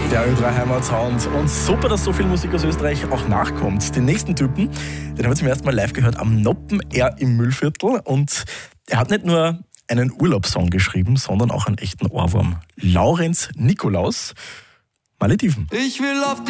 Der Ö3 Heimatsound. Und super, dass so viel Musik aus Österreich auch nachkommt. Den nächsten Typen, den haben wir zum ersten Mal live gehört am Noppen R im Müllviertel. Und er hat nicht nur einen Urlaubssong geschrieben, sondern auch einen echten Ohrwurm. Laurenz Nikolaus, Malediven. Ich will auf